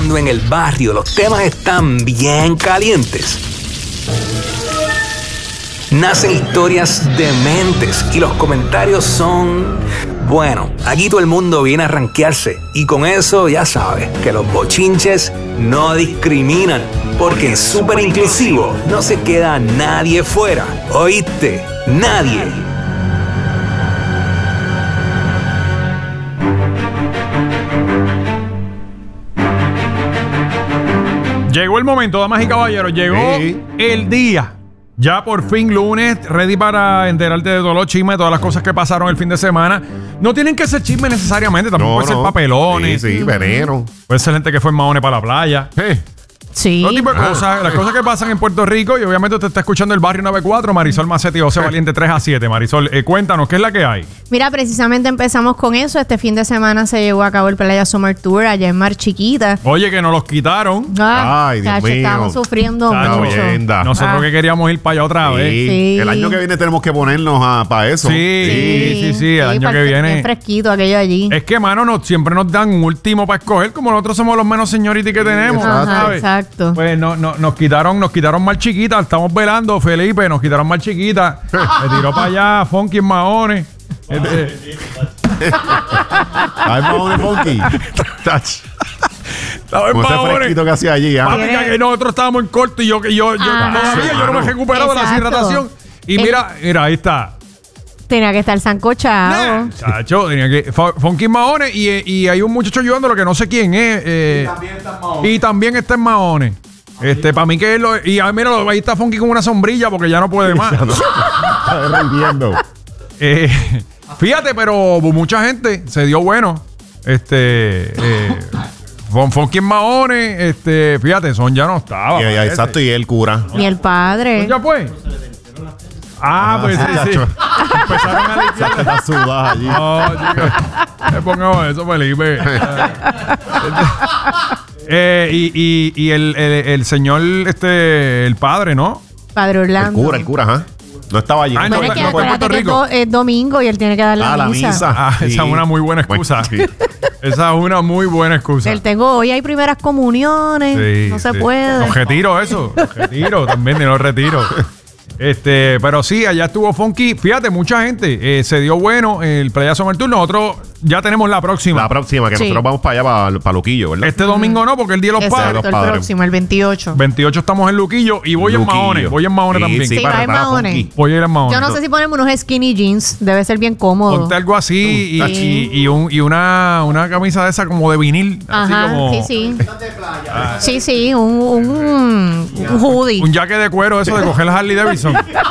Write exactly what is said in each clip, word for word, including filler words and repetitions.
cuando en el barrio los temas están bien calientes, nacen historias dementes y los comentarios son... Bueno, aquí todo el mundo viene a rankearse y con eso ya sabes que los bochinches no discriminan, porque en Súper Inclusivo no se queda nadie fuera. ¿Oíste? Nadie. Llegó el momento, damas y caballeros, llegó sí. el día. Ya por fin lunes, ready para enterarte de todos los chismes, de todas las cosas que pasaron el fin de semana. No tienen que ser chismes necesariamente, también no, puede no. ser papelones. Sí, sí, veneno. Puede ser gente que fue en Mahones para la playa. Sí. Sí. Todo tipo de ah. cosas, las cosas que pasan en Puerto Rico. Y obviamente te está escuchando el Barrio noventa y cuatro, Marisol Macetti y José Valiente tres a siete. Marisol, eh, cuéntanos, ¿qué es la que hay? Mira, precisamente empezamos con eso. Este fin de semana se llevó a cabo el Playa Summer Tour allá en Mar Chiquita. Oye, que nos los quitaron. Ah, Ay, Dios chacho, mío. Estamos sufriendo chacho, mucho. Leyenda. Nosotros ah. que queríamos ir para allá otra sí. vez. Sí. El año que viene tenemos que ponernos a, para eso. Sí, sí, sí, sí, sí el año que viene. Bien fresquito aquello allí. Es que, mano, no, siempre nos dan un último para escoger, como nosotros somos los menos señority que tenemos. Ajá, ¿sabes? Exacto. Pues no, no, nos quitaron, nos quitaron Mar Chiquita, estamos velando, Felipe, nos quitaron Mar Chiquita. Me tiró para allá Funky en Mahones. Ay, Mahones Funky. Estaba en Mahones. Fresquito que hacía allí. ¿eh? Papi, que nosotros estábamos en corto y yo que yo, yo ah, todavía sí, yo no me he recuperado de la deshidratación. Y mira, mira, ahí está. Tenía que estar sancochado. Nah, chacho, tenía que. Funky Mahones y, y hay un muchacho ayudando, lo que no sé quién es. Eh, y también está en Mahones. Y también está en Mahones. Este, para mí que es lo. Y ah, mira, ahí está Funky con una sombrilla porque ya no puede más. Está rindiendo. eh, fíjate, pero mucha gente se dio bueno. Este. Eh, Funky en Mahones, este, fíjate, Son ya no estaba. Y, ya, exacto, y el cura. Y el padre. ¿Son ya fue? Ah, pues sí, sí. Empezaron a limpiar las sudas allí. No, chico, me pongamos eso, Felipe. eh, y y, y el, el, el señor, este, el padre, ¿no? Padre Orlando. El cura, el cura, ajá. No estaba allí. Ah, no, no, es que no, acuérdate que es, do, es domingo y él tiene que dar la ah, misa. la misa. Ah, sí. Esa es una muy buena excusa. Bueno, sí. Esa es una muy buena excusa. Él tengo, hoy hay primeras comuniones. Sí, no se sí. puede. Los retiro eso. Los retiro también, los retiro. Este, pero sí, allá estuvo Funky. Fíjate, mucha gente eh, se dio bueno el Playa Summer Tour. Nosotros ya tenemos la próxima. La próxima, que sí. nosotros vamos para allá, para, para Luquillo, ¿verdad? Este domingo no, porque el Día de los Exacto, Padres. el padres. próximo, el veintiocho. veintiocho estamos en Luquillo y voy Luquillo. en Mahones. Voy en Mahones sí, también. Sí, sí para en Mahones. Voy a ir en Mahones. Yo no sé si ponemos unos skinny jeans. Debe ser bien cómodo. Ponte algo así y, sí. y, y, un, y una, una camisa de esa como de vinil. Ajá, así como, sí, sí. Ah, sí, sí, un, un, un hoodie. Un jacket de cuero, eso de coger la Harley Davidson.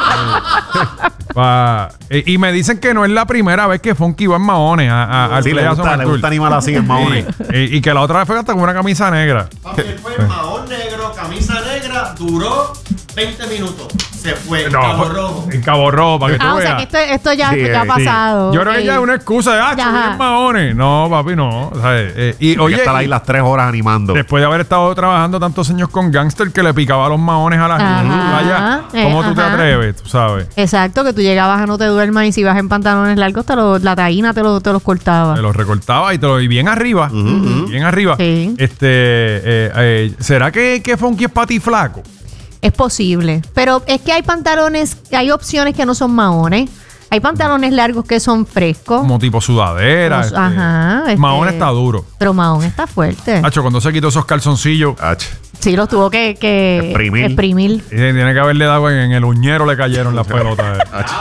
Pa, y, y me dicen que no es la primera vez que Funky va en Mahones a, a, al sí, le gusta, le gusta animar así en Mahones. y, y, y que la otra vez fue hasta con una camisa negra. Papi, él fue en Mahón negro, camisa negra, duró veinte minutos. Se fue en no, Cabo Rojo. En Cabo Rojo, para que ah, tú o veas. sea que esto, esto ya, sí, ya ha pasado. Sí. Yo creo que ya es una excusa de, ah, chulo en Mahones. No, papi, no. O sea, eh, y oye, estar ahí las tres horas animando. Después de haber estado trabajando tantos años con Gangster que le picaba los Mahones a la gente. ¿Cómo eh, tú ajá. te atreves? Tú sabes. Exacto, que tú llegabas a no te duermas y si vas en pantalones largos, te lo, la taína te, lo, te los cortaba. Te los recortaba y, te lo, y bien arriba. Uh -huh. Bien arriba. Sí. Este, eh, eh, ¿será que, que Funky es para ti flaco? Es posible. Pero es que hay pantalones, hay opciones que no son Mahones. Hay pantalones largos que son frescos. Como tipo sudadera. Los, este, ajá. Este, Mahón está duro. Pero Mahón está fuerte. Hacho, cuando se quitó esos calzoncillos. Hacho. Sí, los tuvo que, que exprimir. exprimir. Y tiene que haberle dado en, en el uñero, le cayeron las pelotas.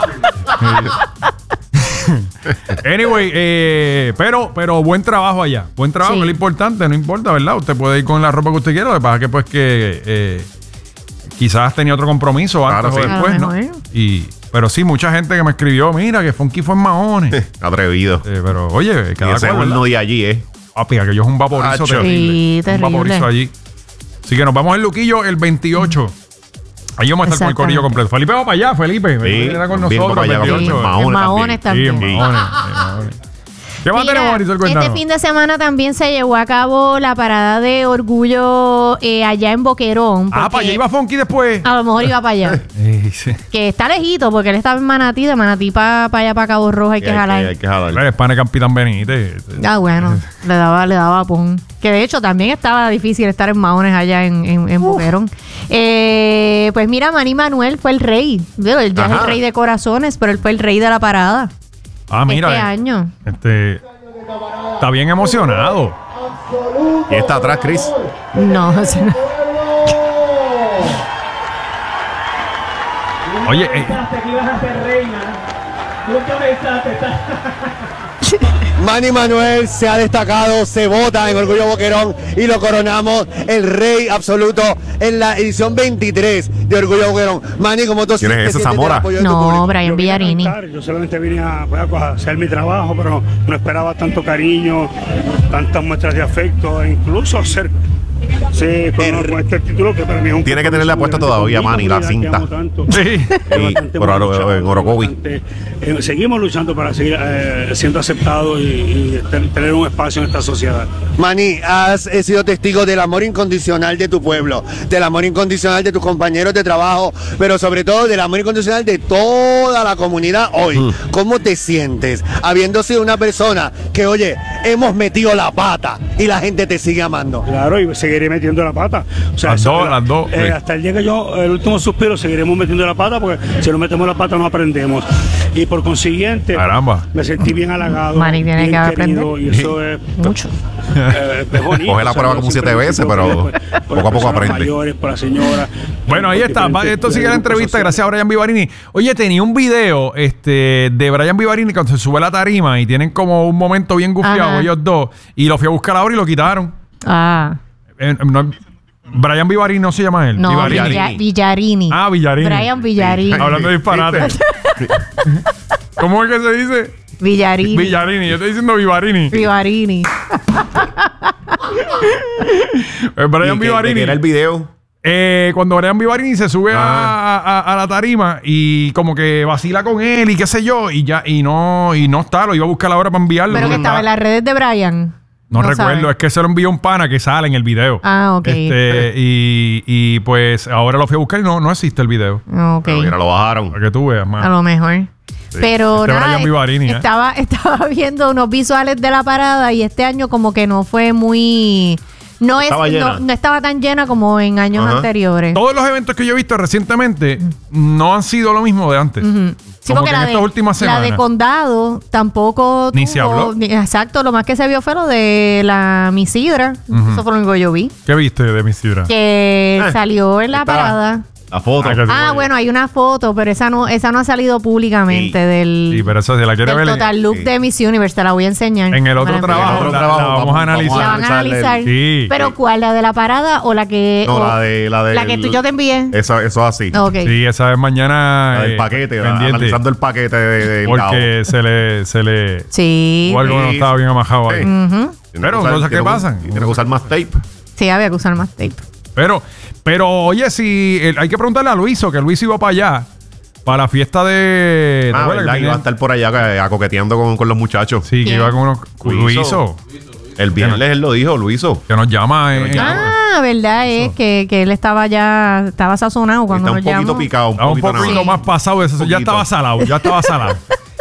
Anyway, eh, pero, pero buen trabajo allá. Buen trabajo, sí. Que es lo importante, no importa, ¿verdad? Usted puede ir con la ropa que usted quiera. Lo que pasa es que, pues, que eh, quizás tenía otro compromiso antes claro, o sí. después, ¿no? Bueno. Y, pero sí, mucha gente que me escribió, mira, que Funky fue en Mahones. Atrevido. Eh, pero, oye, cada y ese cual, no de allí, ¿eh? Papi, aquello es un vaporizo Acho. terrible. Sí, terrible. Un vaporizo allí. Así que nos vamos en Luquillo el veintiocho. Ahí vamos a estar con el corillo completo. Felipe va para allá, Felipe. Felipe sí, era con nosotros. Allá, veintiocho. En Mahones también. Sí, en Mahones. ¿Qué más tenemos, Marisol? Este fin de semana también se llevó a cabo la parada de orgullo eh, allá en Boquerón. Ah, para allá iba Funky después. A lo mejor iba para allá. sí. Que está lejito, porque él estaba en Manatí. De Manatí para pa allá, para Cabo Rojo, hay que jalar. Hay que jalar. Claro, es pana Capitán Benítez. Ah, bueno. le daba, le daba pon. Que que de hecho también estaba difícil estar en Mahones allá en, en, en Boquerón. Eh, pues mira, Manny Manuel fue el rey. Él ya es el rey de corazones, pero él fue el rey de la parada. Ah, mira. Este eh, año. Este, está bien emocionado. Y está atrás, Chris. No, o sea, no. Oye, eh, que ibas a ser reina. Nunca pensaste. Manny Manuel se ha destacado, se vota en Orgullo Boquerón y lo coronamos el rey absoluto en la edición veintitrés de Orgullo Boquerón. Manny, ¿cómo tú ¿Quién es ese, sientes Zamora? el apoyo de tu No, público? Brian Yo vine a Villarini. cantar, Yo solamente vine a, pues, a hacer mi trabajo, pero no esperaba tanto cariño, tantas muestras de afecto, e incluso hacer. Sí, con, con este título que para mí es un Tiene que tenerle apuesta todavía, Manny, la cinta. sí. Y por Oro- en Orocovi. Eh, seguimos luchando para seguir eh, siendo aceptados y, y ten- tener un espacio en esta sociedad. Manny, has eh, sido testigo del amor incondicional de tu pueblo, del amor incondicional de tus compañeros de trabajo, pero sobre todo del amor incondicional de toda la comunidad hoy. Mm. ¿Cómo te sientes habiendo sido una persona que, oye, hemos metido la pata y la gente te sigue amando? Claro, y seguiré metiendo la pata. O sea, Las eso- dos, las dos, eh, sí. hasta el día que yo, el último suspiro, seguiremos metiendo la pata porque si no metemos la pata no aprendemos. Y por consiguiente, Caramba. me sentí bien halagado. Manny tiene bien que querido, aprender. Y eso es Mucho. eh, es bonito. Coge la O sea, prueba yo como siempre siete me veces, siento pero feliz por- por poco las a poco personas aprende. mayores, por la señora. Bueno, ahí por está. diferentes, Esto sigue eh, la entrevista. grupos Gracias a Brian Vivarini. Oye, tenía un video este, de Brian Vivarini cuando se sube a la tarima y tienen como un momento bien gufiado Ajá. ellos dos. Y lo fui a buscar ahora y lo quitaron. Ah. Eh, no, Brian Vivarini no se llama él. No, Vivarini. Villa- Villarini. Ah, Villarini. Brian Villarini. Hablando de disparate. ¿Cómo es que se dice? Villarini. Villarini. Yo estoy diciendo Vivarini. Villarini. Eh, Brian ¿Y qué- de Vivarini. qué era el video? Eh, cuando Brian Vivarini se sube a, Ah. a- a la tarima y como que vacila con él y qué sé yo, y ya, y no, y no está, lo iba a buscar ahora para enviarlo. Pero no que estaba está. en las redes de Brian. No, recuerdo, sabe. es que se lo envió un pana que sale en el video. Ah, ok. Este, y, y pues ahora lo fui a buscar y no, no existe el video. Ok. Pero mira, lo bajaron. Para que tú veas, A man. lo mejor. Pero Este nada, Brian Vivarini, ¿eh? estaba, estaba viendo unos visuales de la parada y este año como que no fue muy... No, es, Estaba llena. no, no estaba tan llena como en años Ajá. anteriores. Todos los eventos que yo he visto recientemente no han sido lo mismo de antes. Ujú. Sí, Como porque que en la estas de, últimas la de semanas. Condado tampoco Ni tuvo- se habló. ni- exacto, lo más que se vio fue lo de la Misidra. Ujú. Eso fue lo único que yo vi. ¿Qué viste de mi sidra? Que Eh, salió en la está. parada. La foto. Ah, que- Ah, bueno, hay una foto, pero esa no, esa no ha salido públicamente Sí. del, Sí, pero esa se la quiere del ver en- total look sí. de Miss Universe. Te la voy a enseñar. en el otro Me la trabajo. En el otro la- trabajo la vamos vamos- a analizar. La van a analizarle analizar. el- Sí. Pero ¿cuál? ¿La de la parada o la que...? No, o- la de la de la que tú- yo te envié. Eso, eso así. Ok. Sí, esa es mañana. La del eh, paquete, la- pendiente, analizando el paquete de, de porque se le, se le. Sí. O algo que no Sí. estaba bien amajado ahí. Sí. Ujú. Tiene Pero que usar- cosas que tiene pasan. Tiene que usar más tape. Sí, había que usar más tape. Pero, pero oye, si el- hay que preguntarle a Luiso, que Luis iba para allá, para la fiesta de. ¿te Ah, acuerdas verdad, que iba a tenía- estar por allá eh, a coqueteando con, con los muchachos. Sí, que ¿Quién? iba con unos. Luiso. Luiso. El viernes él lo dijo, Luiso. Que nos llama. Que nos eh, llama. Ah, verdad es que, que él estaba ya, estaba sazonado cuando Está un nos poquito llamó. picado, un Estaba un poquito nada poquito más. más pasado de eso. Ya Poquito. estaba salado, ya estaba salado.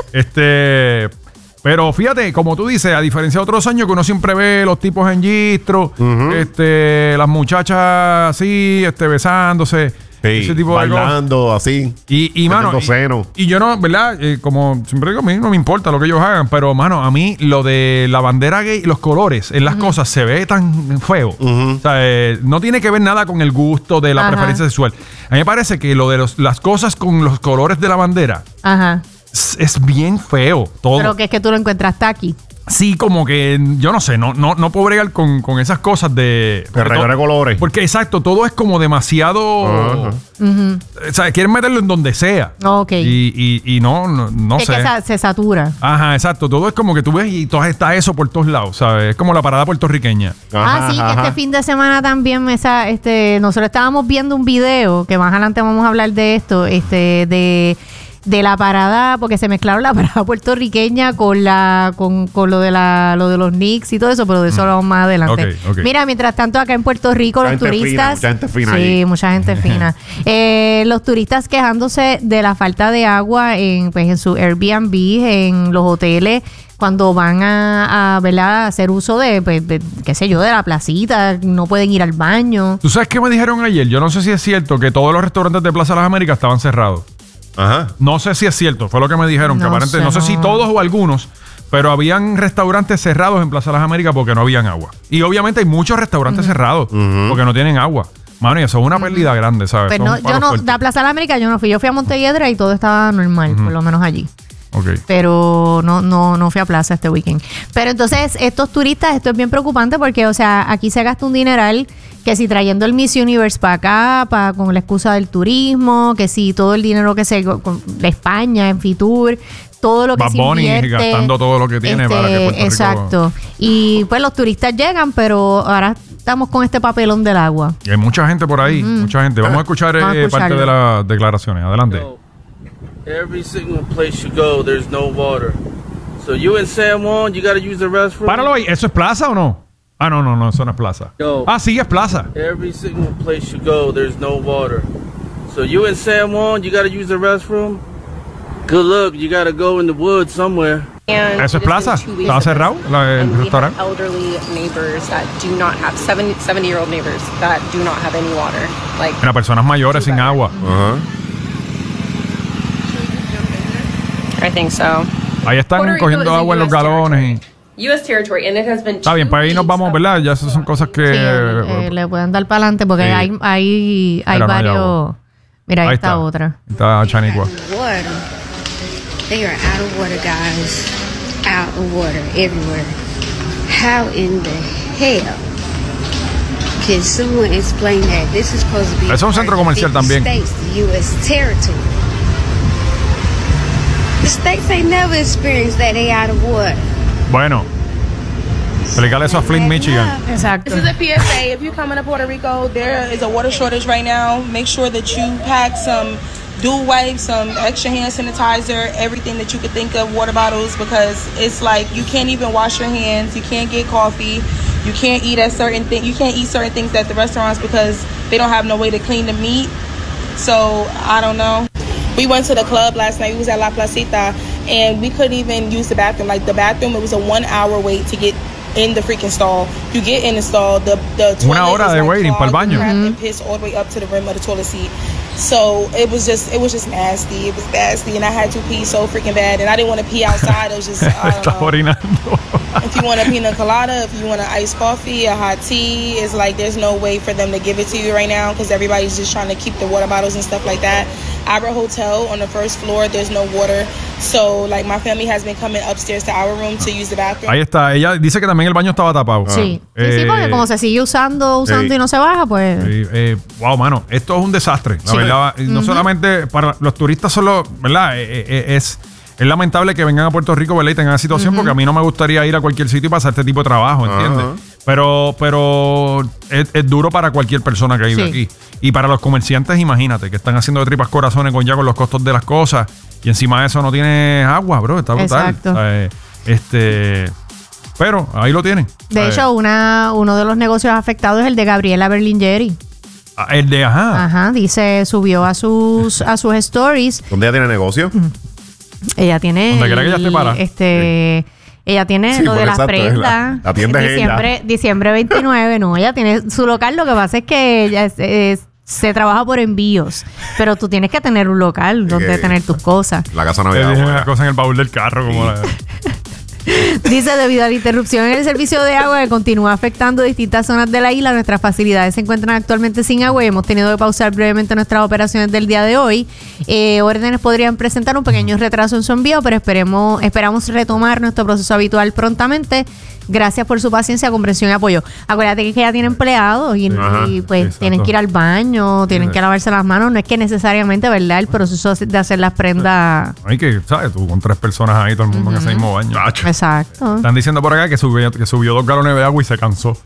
este. Pero fíjate, como tú dices, a diferencia de otros años que uno siempre ve los tipos en gistro, este, las muchachas así, este, besándose, Sí, ese tipo de cosas. bailando así. Y, y mano, metiendo seno. y, y yo no, ¿verdad? Eh, como siempre digo, a mí no me importa lo que ellos hagan, pero, mano, a mí lo de la bandera gay, los colores en las cosas se ve tan feo. Ujú. O sea, eh, no tiene que ver nada con el gusto de la Ajá. preferencia sexual. A mí me parece que lo de los- las cosas con los colores de la bandera Ajá. es, es bien feo todo. Pero que es que tú lo encuentras aquí. Sí, como que, yo no sé, no, no, no puedo bregar con, con esas cosas de... De porque regar de to- colores. Porque, exacto, todo es como demasiado... Ajá. Ujú. O sea, quieren meterlo en donde sea. Ok. Y, y, y no, no, no es sé. que sa- se satura. Ajá, exacto. Todo es como que tú ves y todo está eso por todos lados, ¿sabes? Es como la parada puertorriqueña. Ah, Ajá, sí, que ajá. este fin de semana también esa, este, nosotros estábamos viendo un video, que más adelante vamos a hablar de esto, este, de, de la parada, porque se mezclaron la parada puertorriqueña con la, con, con lo de la, lo de los Knicks y todo eso, pero de eso hablamos más adelante. Ok, ok. Mira, mientras tanto acá en Puerto Rico Mucha los gente fina, turistas. mucha gente fina sí, allí. mucha gente fina. Eh, los turistas quejándose de la falta de agua en, pues, en su Airbnb, en los hoteles cuando van a, a, ¿verdad? a hacer uso de, pues, de, qué sé yo, de la placita, no pueden ir al baño. ¿Tú sabes qué me dijeron ayer? Yo no sé si es cierto que todos los restaurantes de Plaza Las Américas estaban cerrados. Ajá. No sé si es cierto, fue lo que me dijeron, No que aparentemente, sé, no sé no. si todos o algunos, pero habían restaurantes cerrados en Plaza Las Américas porque no habían agua. Y obviamente hay muchos restaurantes cerrados porque no tienen agua. Mano, y eso es una pérdida grande, ¿sabes? Pues Son no, yo palos no, fuertes. de la Plaza de la América yo no fui, yo fui a Montelledra y todo estaba normal, por lo menos allí. Ok. Pero no, no, no fui a plaza este weekend. Pero entonces, estos turistas, esto es bien preocupante porque, o sea, aquí se gasta un dineral que si trayendo el Miss Universe para acá, para, con la excusa del turismo, que si todo el dinero que se con, de España, en Fitur, todo lo que Bad se Bunny invierte. gastando todo lo que tiene este, para que Puerto Rico- Exacto. Y pues los turistas llegan, pero ahora estamos con este papelón del agua. Y hay mucha gente por ahí, mucha gente. Vamos a escuchar Vamos a eh, parte escucharlo. de las declaraciones. Adelante. Every single place you go, there's no water. So you in San Juan, you gotta use the restroom. Páralo ahí. ¿Eso es plaza o no? Ah, no, no, no, eso no es plaza. No. Ah, sí, es plaza. Every single place you go, there's no water. So you in San Juan, you gotta use the restroom. Good luck, you gotta go in the woods somewhere. And ¿Eso es it has plaza? been two weeks ¿Estaba of this. cerrado la- el And we have restaurante? elderly neighbors that do not have seventy, seventy year old neighbors that do not have any water. Like Mira, personas mayores sin agua. Ajá. I think so. Ahí están Puerto Rico cogiendo is a agua en los U S galones. y- U S territory, and it has been. Está bien, two para ahí nos weeks vamos, of- ¿verdad? Ya esas son cosas que... Sí, eh, le pueden dar para adelante porque Sí. hay, hay, hay Pero no hay varios. agua. Mira, ahí, Ahí está, está. otra. Está Chanicua. Water. They are out of water, guys. Out of water everywhere. How in the hell can someone explain that? This is supposed to be. Es un centro part of the comercial fifty también. States, the U S territory. The states ain't never experienced that they out of water. Bueno, explícale eso a Flint, Michigan. Exacto. This is a P S A. If you're coming to Puerto Rico, there is a water shortage right now. Make sure that you pack some dual wipes, some extra hand sanitizer, everything that you could think of, water bottles, because it's like you can't even wash your hands, you can't get coffee, you can't eat at certain things, you can't eat certain things at the restaurants because they don't have no way to clean the meat. So I don't know. We went to the club last night. We was at La Placita, and we couldn't even use the bathroom. Like the bathroom, it was a one-hour wait to get in the freaking stall. You get in the stall, the the toilet Una hora is de like waiting clogged pa'l baño. with crap and piss all the way up to the rim of the toilet seat. So it was just it was just nasty. It was nasty, and I had to pee so freaking bad, and I didn't want to pee outside. It was just I don't Está know. orinando. If you want a pina colada, if you want an iced coffee, a hot tea, it's like there's no way for them to give it to you right now because everybody's just trying to keep the water bottles and stuff like that. Our hotel on the first floor, there's no water. So like my family has been coming upstairs to our room to use the bathroom. Ahí está. Ella dice que también el baño estaba tapado. Sí. Ah. Sí, sí, porque Eh, como se sigue usando, usando sí. y no se baja, pues. Eh, eh, wow, mano, esto es un desastre. La Sí. verdad, Y no solamente para los turistas, solo, ¿verdad? Eh, eh, es, es lamentable que vengan a Puerto Rico, ¿verdad? Y tengan esa situación, porque a mí no me gustaría ir a cualquier sitio y pasar este tipo de trabajo, ¿entiendes? Ajá. Pero, pero es, es duro para cualquier persona que vive Sí. aquí. Y para los comerciantes, imagínate, que están haciendo de tripas corazones con ya con los costos de las cosas. Y encima de eso no tienes agua, bro. Está brutal. Exacto. O sea, eh, este. Pero ahí lo tienen. De O sea, hecho, una, uno de los negocios afectados es el de Gabriela Berlingeri. ah, el de ajá. Ajá, dice, subió a sus a sus stories. ¿Dónde ella tiene negocio? Ella tiene Donde quiera que ella el- esté para. este ella tiene Sí, lo de porque las exacto, es la- prendas. la tienda es ella. diciembre, diciembre veintinueve, no, ella tiene su local, lo que pasa es que ella es- es- se trabaja por envíos, pero tú tienes que tener un local donde que- tener tus cosas. La casa Le navidad. dije una afuera. cosa en el baúl del carro, como la- Dice, debido a la interrupción en el servicio de agua que continúa afectando distintas zonas de la isla, nuestras facilidades se encuentran actualmente sin agua y hemos tenido que pausar brevemente nuestras operaciones del día de hoy. Eh, órdenes podrían presentar un pequeño retraso en su envío, pero esperemos, esperamos retomar nuestro proceso habitual prontamente. Gracias por su paciencia, comprensión y apoyo. Acuérdate que ella tiene empleados y, Ajá, y, pues exacto. tienen que ir al baño, tienen que lavarse las manos. No es que necesariamente, ¿verdad? El proceso de hacer las prendas. Hay que, ¿sabes? Tú con tres personas ahí, todo el mundo en ese mismo baño. Exacto. Están diciendo por acá que subió, que subió dos galones de agua y se cansó.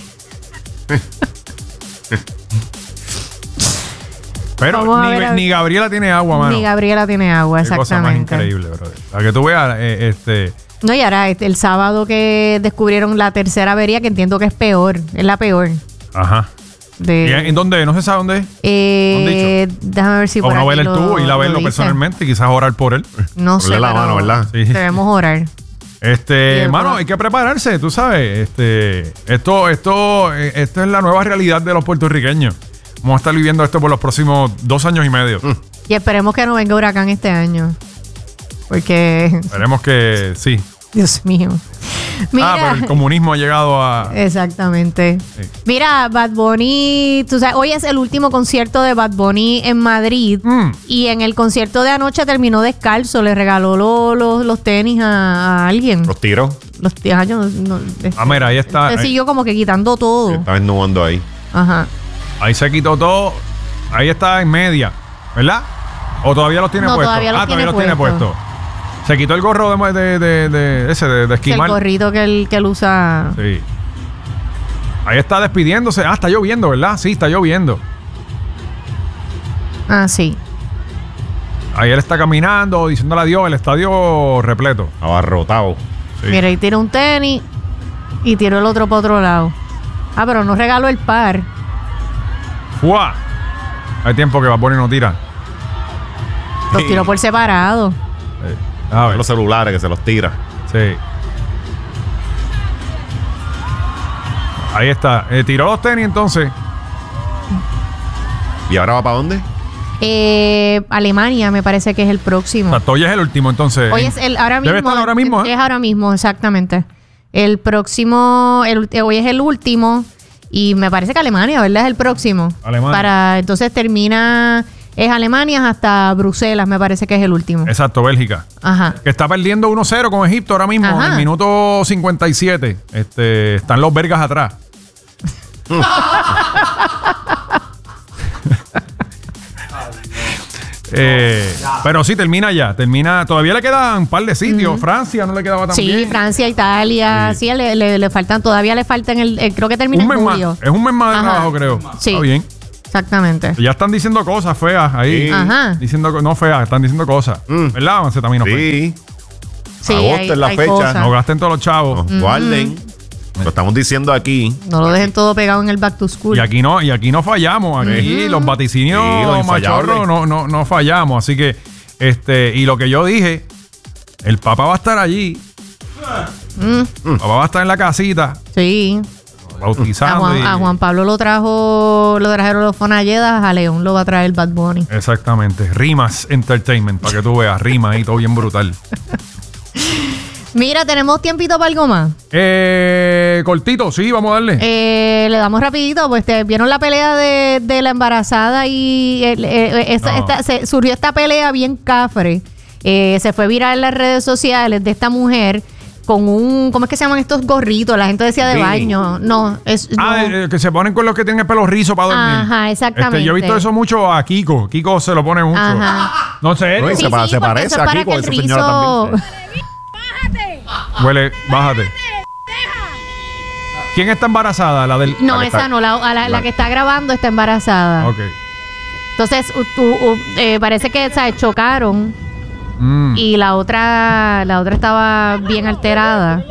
Pero Vamos a ni, ver, a ver. ni Gabriela tiene agua, mano. Ni Gabriela tiene agua, Qué cosa más exactamente. increíble, brother. Para que tú veas, eh, este... No, y ahora este, el sábado que descubrieron la tercera avería, que entiendo que es peor, es la peor. Ajá. De, ¿Y ¿En dónde? No se sabe dónde es. eh, déjame ver si O por no aquí ver el lo- tubo y la lo verlo dice. personalmente y quizás orar por él. No sé, Ponle la pero mano, ¿verdad? Sí. debemos orar. Este, Bien, mano, bueno. hay que prepararse, tú sabes. Este, esto, esto, eh, esto es la nueva realidad de los puertorriqueños. Vamos a estar viviendo esto por los próximos dos años y medio. Mm. Y esperemos que no venga huracán este año. Porque, Esperemos que sí. Dios mío. Mira, Ah, pero el comunismo ha llegado a. exactamente. Sí. Mira, Bad Bunny, tú sabes, hoy es el último concierto de Bad Bunny en Madrid. Mm. Y en el concierto de anoche terminó descalzo. Le regaló lo- lo- los tenis a, a alguien. Los tiros. Los te- ah, yo no- no, este, Ah, mira, ahí está. Se Ahí, siguió como que quitando todo. Estaba desnudando ahí. Ajá. ahí se quitó todo. Ahí está en media, ¿verdad? ¿O todavía los tiene No, puestos? todavía los ah, todavía tiene los tiene puestos. puestos. Se quitó el gorro de, de, de, de- ese, de, de Que el esquimal. gorrito que él, que él usa. Sí. Ahí está despidiéndose. Ah, está lloviendo, ¿verdad? Sí, está lloviendo. Ah, sí. Ahí él está caminando, diciéndole adiós, el estadio repleto. Abarrotado. Sí. Mira, ahí tira un tenis y tiró el otro para otro lado. Ah, pero no regaló el par. ¡Fua! Hay tiempo que Bad Bunny no tira. Los tiró por separado. Sí. A ver. Los celulares que se los tira. Sí. Ahí está. Eh, tiró los tenis entonces. ¿Y ahora va para dónde? Eh, Alemania me parece que es el próximo. O sea, hoy es el último entonces. Hoy es el ahora mismo. Debe estar ahora mismo, ¿eh? Es ahora mismo, exactamente. El próximo, el, ulti- hoy es el último y me parece que Alemania, ¿verdad? Es el próximo. Alemania. Para entonces termina es Alemania hasta Bruselas, me parece que es el último. Exacto, Bélgica. Ajá. Que está perdiendo uno cero con Egipto ahora mismo. Ajá. En el minuto cincuenta y siete. Este, están los vergas atrás. Eh, pero sí, termina ya. Termina. Todavía le quedan un par de sitios. Francia no le quedaba tan Sí, bien. Francia, Italia, sí, le, le- le faltan, todavía le faltan el, el- creo que termina Un mes en más. julio. Es un mes más de Ajá. trabajo, creo. Sí. Está bien. Exactamente. Ya están diciendo cosas feas ahí. Sí. Ajá. Diciendo, co- no feas, están diciendo cosas. Mm. ¿Verdad, Mancetamino? Sí. Sí, Agosto hay- es la hay fecha. cosas. No gasten todos los chavos. Nos guarden. Lo estamos diciendo aquí. No lo dejen todo pegado en el back to school. Y aquí no, y aquí no fallamos. Aquí los vaticinios Sí, los infallables. machorros no, no, no fallamos. Así que, este, y lo que yo dije, el papá va a estar allí. Mm, El papá va a estar en la casita, sí. A bautizando. Juan, y- a Juan Pablo lo trajo, lo trajeron los Fonalledas, a León lo va a traer Bad Bunny. Exactamente. Rimas Entertainment, para que tú veas. Rimas ahí, todo bien brutal. Mira, ¿tenemos tiempito para algo más? Eh, cortito, sí, vamos a darle. Eh, le damos rapidito, pues te vieron la pelea de, de la embarazada y el- eh, esta- No. esta- se- surgió esta pelea bien cafre. Eh, se fue viral en las redes sociales de esta mujer con un, ¿cómo es que se llaman estos gorritos? La gente decía de Beanie. baño. No, es Ah, no. eh, que se ponen con los que tienen el pelo rizo para dormir. Ajá, exactamente. Este, yo he visto eso mucho a Kiko. Kiko se lo pone mucho. Ajá. No sé. Uy, se, pa- se porque parece eso es aquí para con que esa el señora rizo- también. Huele, bájate. ¿Quién está embarazada? La del. No, La que esa está- no, la, a la, la la- que está grabando está embarazada. Ok. Entonces, u- tú- u- eh, parece que ¿sabes? chocaron Mm. y la otra la otra estaba bien alterada.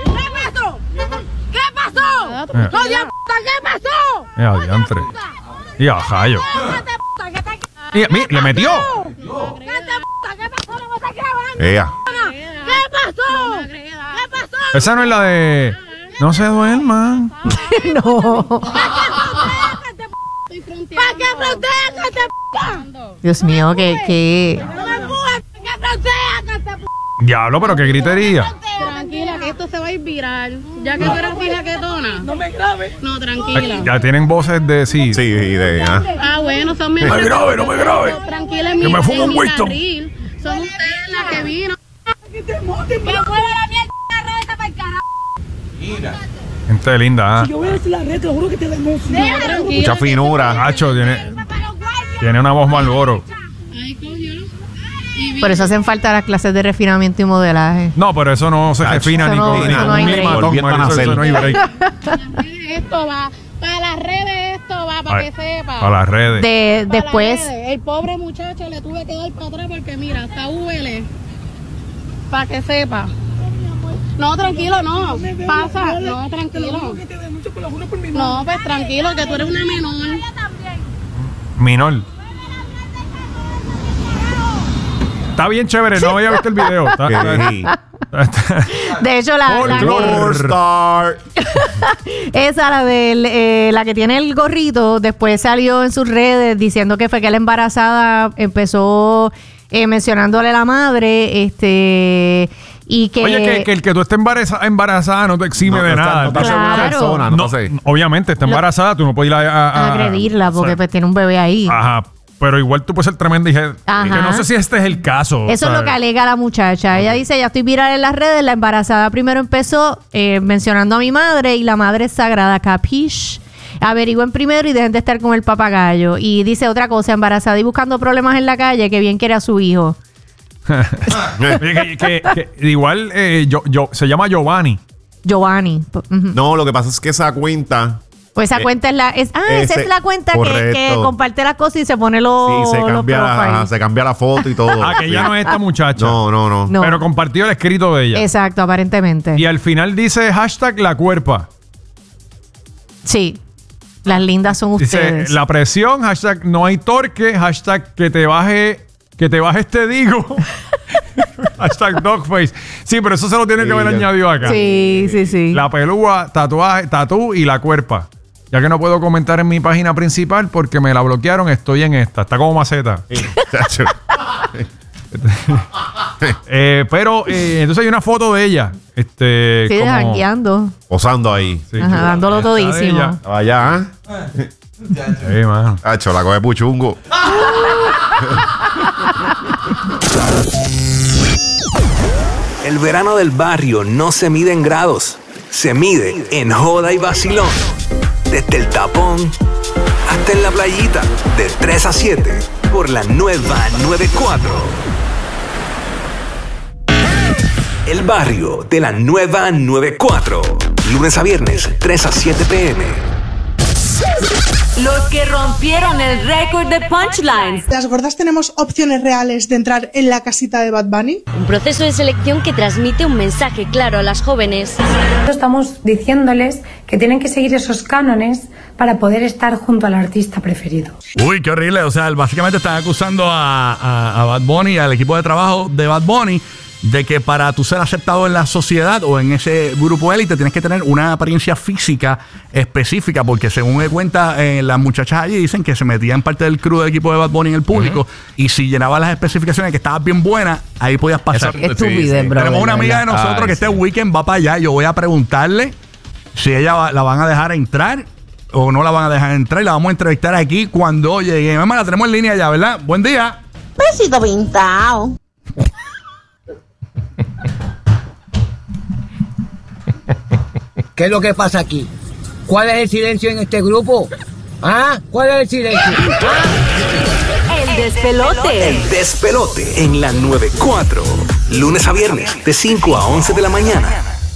¿Qué pasó? Eh. ¡Oye, puta, qué pasó! Eh, adiantre. Y a Jayo. Y, mi- le metió. ¿Qué puta? ¿Qué pasó? No me estás grabando. Ea. ¿Qué pasó? ¿Qué pasó? Esa no es la de. No se duerman. No. ¿Para qué fronteas que te puta? Dios mío, que que No me empujes, ¿para qué fronteas que te puta? Diablo, pero qué gritería. Tranquila, que esto se va a ir viral. Ya que tú eres fija quetona. No me grabes. No, tranquila. Ya tienen voces de sí. Sí, y de. ah. Ah, bueno, son mis. No me grabe, no me grabe. Tranquila, en Que mi, me fumo en un mi Winston. carril. Son ustedes las que vino. Que mueva la mierda reta para el carajo. Gente linda, ¿ah? Yo voy a decir la red, te lo juro que te denuncio. Mucha finura. Hacho, tiene, tiene una voz Malboro. Ahí cogió. Y vi- por eso hacen falta las clases de refinamiento y modelaje. No, pero eso no se Hacho. refina Eso ni no- con eso no hay un break. limatón, Volviendo a Marisol, nacer. eso no hay break. Esto va. Para las redes, esto va, para Ay, que sepa. Para las redes. De Para después las redes. El pobre muchacho le tuve que dar para atrás porque mira, está U L. Para que sepa. No, tranquilo, no. Pasa. No, tranquilo. No, pues tranquilo, que tú eres una menor. Minor. Está bien chévere, no había visto el video. Está, Sí. está- De hecho, la, la Star. esa, la de eh, la que tiene el gorrito, después salió en sus redes diciendo que fue que la embarazada empezó eh, mencionándole a la madre, este... Y que, Oye, que, que el que tú estés embarazada, embarazada no te exime No, de no está- nada. no te hace Claro. buena persona, no, No, sé. obviamente, está embarazada, tú no puedes ir a, a- a- agredirla porque o sea, pues, tiene un bebé ahí. Ajá, pero igual tú puedes ser tremenda y que Ajá. que no sé si este es el caso. Eso es ¿sabes? lo que alega la muchacha. Ella dice, ya estoy viral en las redes, la embarazada primero empezó eh, mencionando a mi madre y la madre es sagrada, capish. Averigüen primero y dejen de estar con el papagayo. Y dice otra cosa, embarazada y buscando problemas en la calle, que bien quiere a su hijo. que, que- que- igual eh, yo, yo, se llama Giovanni. Giovanni. P- ujú. No, lo que pasa es que esa cuenta. Pues esa Eh, cuenta es la... Es, ah, esa ese- es la cuenta que, correcto. que comparte las cosas y se pone los, Sí, se los cambia, la, profiles. ajá, se cambia la foto y todo. Ah, que ya no es esta muchacha. No, no, no. No. Pero compartió el escrito de ella. Exacto, aparentemente. Y al final dice hashtag la cuerpa. Sí. Las lindas son Dice ustedes. la presión, hashtag no hay torque, hashtag que te baje, que te baje este digo. Hashtag dogface. Sí, pero eso se lo tiene que Sí, haber ya. añadido acá. Sí, sí, sí. La pelúa, tatuaje, tatú y la cuerpa. Ya que no puedo comentar en mi página principal porque me la bloquearon, estoy en esta. Está como maceta. Sí, chacho. Eh, pero eh, entonces hay una foto de ella. Este, Sí, como- jangueando. Posando ahí. Sí, Ajá, dándolo está de todísimo. ella. Allá, ¿eh? Sí, mano. Chacho, la coge puchungo. El verano del barrio no se mide en grados, se mide en joda y vacilón. Desde el tapón hasta en la playita, de tres a siete, por la nueva noventa y cuatro. El barrio de la nueva noventa y cuatro. Lunes a viernes, tres a siete pm. Los que rompieron el récord de punchlines. Las gordas tenemos opciones reales de entrar en la casita de Bad Bunny. Un proceso de selección que transmite un mensaje claro a las jóvenes. Estamos diciéndoles que tienen que seguir esos cánones para poder estar junto al artista preferido. Uy, qué horrible. O sea, básicamente están acusando a, a, a Bad Bunny, al equipo de trabajo de Bad Bunny, de que para tú ser aceptado en la sociedad o en ese grupo élite tienes que tener una apariencia física específica, porque según me cuenta eh, las muchachas allí dicen que se metían parte del crew del equipo de Bad Bunny en el público, uh-huh, y si llenabas las especificaciones que estabas bien buena, ahí podías pasar. Qué estupidez, sí, bro. Tenemos una amiga de nosotros Ay, que sí. este weekend va para allá. Yo voy a preguntarle si ella va, la van a dejar entrar o no la van a dejar entrar, y la vamos a entrevistar aquí cuando llegue. Mamá, la tenemos en línea ya, ¿verdad? Buen día. Besito pintado. ¿Qué es lo que pasa aquí? ¿Cuál es el silencio en este grupo? ¿Ah? ¿Cuál es el silencio? ¿Ah? El despelote. El despelote en la noventa y cuatro. Lunes a viernes, de cinco a once de la mañana.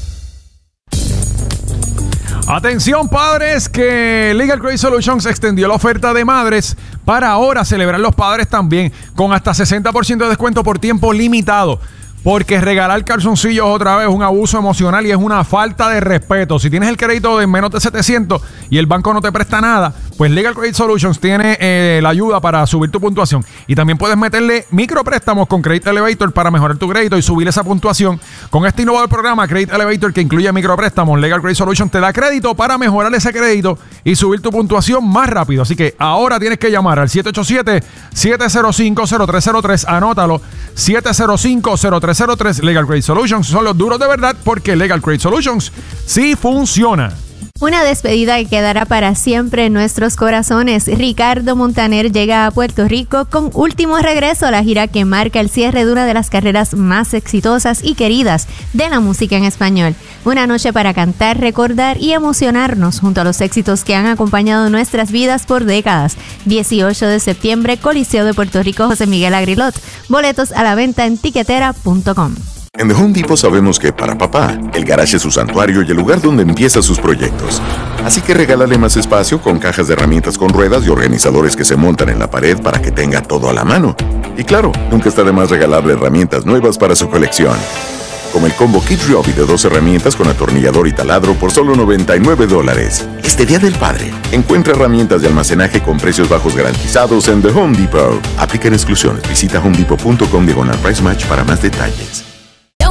Atención, padres, que Legal Credit Solutions extendió la oferta de madres para ahora celebrar los padres también, con hasta sesenta por ciento de descuento por tiempo limitado. Porque regalar calzoncillos otra vez es un abuso emocional y es una falta de respeto. Si tienes el crédito de menos de setecientos y el banco no te presta nada, pues Legal Credit Solutions tiene eh, la ayuda para subir tu puntuación. Y también puedes meterle micropréstamos con Credit Elevator para mejorar tu crédito y subir esa puntuación. Con este innovador programa Credit Elevator, que incluye micropréstamos, Legal Credit Solutions te da crédito para mejorar ese crédito y subir tu puntuación más rápido. Así que ahora tienes que llamar al siete ocho siete, siete cero cinco, cero tres cero tres. Anótalo, siete cero cinco, cero tres cero tres. Legal Credit Solutions son los duros de verdad, porque Legal Credit Solutions sí funciona. Una despedida que quedará para siempre en nuestros corazones. Ricardo Montaner llega a Puerto Rico con último regreso a la gira que marca el cierre de una de las carreras más exitosas y queridas de la música en español. Una noche para cantar, recordar y emocionarnos junto a los éxitos que han acompañado nuestras vidas por décadas. dieciocho de septiembre, Coliseo de Puerto Rico, José Miguel Agrilot. Boletos a la venta en tiquetera punto com. En The Home Depot sabemos que para papá, el garage es su santuario y el lugar donde empieza sus proyectos. Así que regálale más espacio con cajas de herramientas con ruedas y organizadores que se montan en la pared para que tenga todo a la mano. Y claro, nunca está de más regalarle herramientas nuevas para su colección. Como el combo Kid Ryobi de dos herramientas con atornillador y taladro por solo noventa y nueve dólares. Este Día del Padre, encuentra herramientas de almacenaje con precios bajos garantizados en The Home Depot. Aplican exclusiones. Visita home depot punto com diagonal price match para más detalles.